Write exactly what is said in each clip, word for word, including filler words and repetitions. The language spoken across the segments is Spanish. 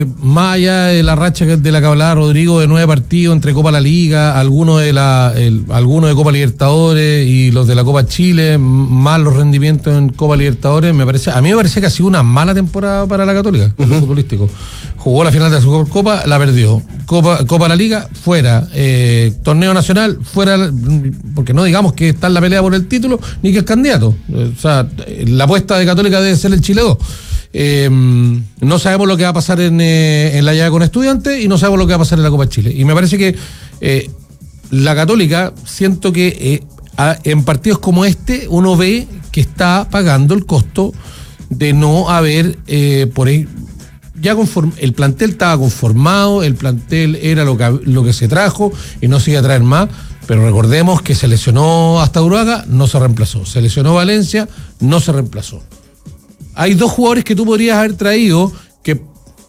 Más allá de la racha de la que hablaba Rodrigo, de nueve partidos entre Copa La Liga, algunos de la el, algunos de Copa Libertadores y los de la Copa Chile, más los rendimientos en Copa Libertadores, me parece, a mí me parece que ha sido una mala temporada para la Católica, uh-huh. en lo futbolístico. Jugó la final de la Supercopa, la perdió. Copa, Copa La Liga, fuera. Eh, torneo nacional, fuera, porque no digamos que está en la pelea por el título, ni que es candidato. O sea, la apuesta de Católica debe ser el Chile dos. Eh, no sabemos lo que va a pasar en, eh, en la llave con Estudiantes y no sabemos lo que va a pasar en la Copa Chile. Y me parece que eh, la Católica, siento que eh, a, en partidos como este uno ve que está pagando el costo de no haber eh, por ahí, ya conform, el plantel estaba conformado, el plantel era lo que, lo que se trajo y no se iba a traer más, pero recordemos que se lesionó hasta Uruaga, no se reemplazó, se lesionó Valencia, no se reemplazó. Hay dos jugadores que tú podrías haber traído que,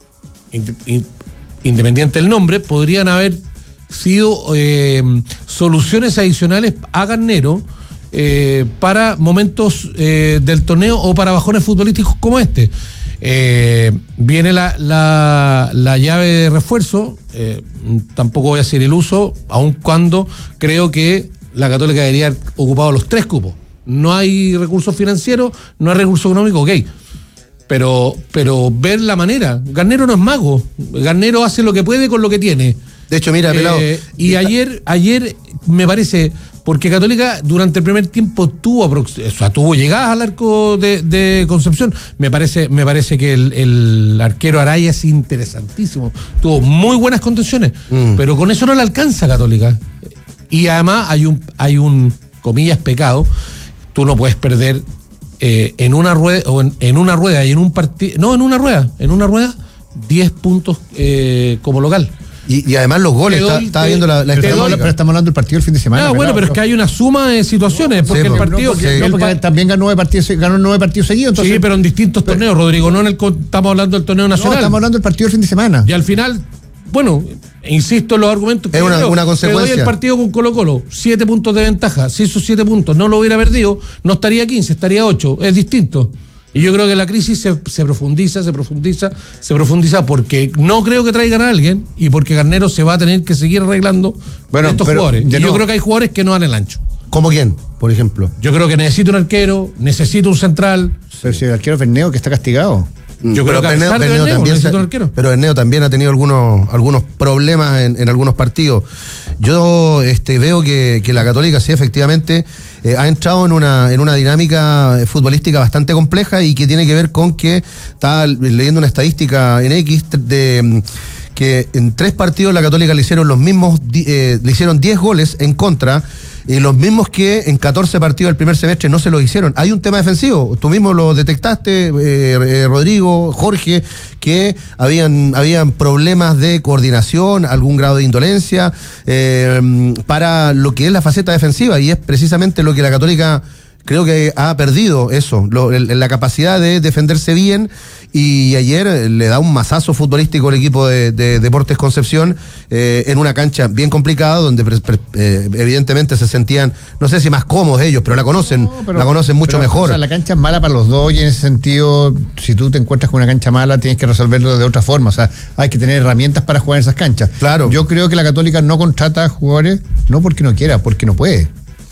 independiente del nombre, podrían haber sido eh, soluciones adicionales a Garnero eh, para momentos eh, del torneo o para bajones futbolísticos como este. Eh, viene la, la, la llave de refuerzo, eh, tampoco voy a hacer el uso, aun cuando creo que la Católica debería haber ocupado los tres cupos. No hay recursos financieros, no hay recursos económicos, ok. Pero, pero ver la manera. Garnero no es mago. Garnero hace lo que puede con lo que tiene. De hecho, mira, pelado. Eh, y ayer, ayer me parece, porque Católica durante el primer tiempo tuvo, o sea, tuvo llegadas al arco de, de Concepción. Me parece, me parece que el, el arquero Araya es interesantísimo. Tuvo muy buenas contenciones, mm. pero con eso no le alcanza a Católica. Y además hay un, hay un, comillas, pecado. Tú no puedes perder eh, en una rueda o en, en una rueda y en un partido, no, en una rueda, en una rueda diez puntos eh, como local. Y, y además los goles, doy, estaba te, viendo la, la pero, pero estamos hablando del partido el fin de semana. Ah, bueno, pero es que hay una suma de situaciones, porque sí, el partido... No, porque, el, no, porque el, también ganó nueve partidos, ganó nueve partidos seguidos. Entonces, sí, pero en distintos pero, torneos, Rodrigo, no en el estamos hablando del torneo nacional. No, estamos hablando del partido el fin de semana. Y al final, bueno, insisto en los argumentos que es una, creo, una consecuencia. te doy el partido con Colo Colo, siete puntos de ventaja. Si esos siete puntos no lo hubiera perdido, no estaría quince, estaría ocho. Es distinto. Y yo creo que la crisis se, se profundiza, se profundiza, se profundiza porque no creo que traigan a alguien y porque Garnero se va a tener que seguir arreglando bueno, estos jugadores. Y no. Yo creo que hay jugadores que no dan el ancho. ¿Cómo quién, por ejemplo? Yo creo que necesito un arquero, necesito un central. Pero si el arquero es Berneo, que está castigado. Yo creo pero que Berneo, Berneo Berneo, también se, un arquero. Pero Berneo también ha tenido algunos algunos problemas en, en algunos partidos. Yo este, veo que, que la Católica sí efectivamente eh, ha entrado en una en una dinámica futbolística bastante compleja y que tiene que ver con que estaba leyendo una estadística en X de que en tres partidos la Católica le hicieron los mismos eh, le hicieron diez goles en contra. Y los mismos que en catorce partidos del primer semestre no se los hicieron. Hay un tema defensivo, tú mismo lo detectaste, eh, eh, Rodrigo, Jorge, que habían, habían problemas de coordinación, algún grado de indolencia, eh, para lo que es la faceta defensiva, y es precisamente lo que la Católica creo que ha perdido eso, lo, el, la capacidad de defenderse bien, y ayer le da un mazazo futbolístico al equipo de, de Deportes Concepción eh, en una cancha bien complicada donde pre, pre, eh, evidentemente se sentían, no sé si más cómodos ellos, pero la conocen, no, pero, la conocen mucho pero, mejor. O sea, la cancha es mala para los dos y en ese sentido, si tú te encuentras con una cancha mala, tienes que resolverlo de otra forma, o sea, hay que tener herramientas para jugar en esas canchas. Claro. Yo creo que la Católica no contrata jugadores, no porque no quiera, porque no puede.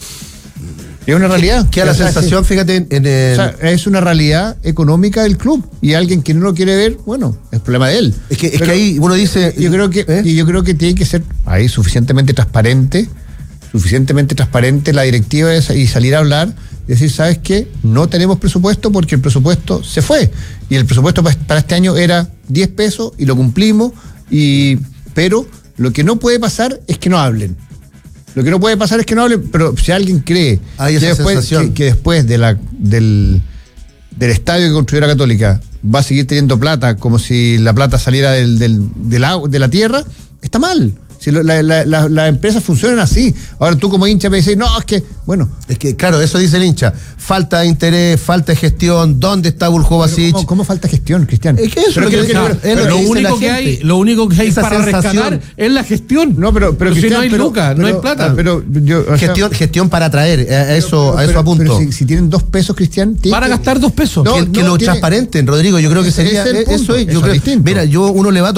Es una realidad. Queda la sensación, fíjate, en el... O sea, es una realidad económica del club. Y alguien que no lo quiere ver, bueno, es problema de él. Es que, es que ahí uno dice... Yo creo que, ¿eh? y yo creo que tiene que ser ahí suficientemente transparente, suficientemente transparente la directiva esa, y salir a hablar y decir, ¿sabes qué? No tenemos presupuesto porque el presupuesto se fue. Y el presupuesto para este año era diez pesos y lo cumplimos. Y pero lo que no puede pasar es que no hablen. Lo que no puede pasar es que no hablen, pero si alguien cree que después, que, que después de la, del, del estadio que construyó la Católica va a seguir teniendo plata como si la plata saliera del, del, del agua, de la tierra, está mal. Si lo, la, la, la, las empresas funcionan así. Ahora tú como hincha me dices, no, es que, bueno. Es que, claro, eso dice el hincha. Falta de interés, falta de gestión. ¿Dónde está Buljovacic? ¿Cómo, ¿Cómo falta gestión, Cristian? Es que eso Pero es lo que, que, pero, o sea, es lo lo, que dice único la que gente. hay, lo único que hay Esa para sensación. rescatar es la gestión. No, pero, pero, si Cristian, no hay pero- lucas, no pero- hay plata. ah, pero yo, o sea, Gestión, gestión para atraer, a a eso, pero- a eso pero- apunto. pero si, si tienen dos pesos, Cristian, tienen para que- gastar dos pesos. No, que, que no, lo tiene- transparenten, Rodrigo. Yo creo que Ese sería es el eso punto, es, yo eso creo, es distinto. mira, yo uno le va a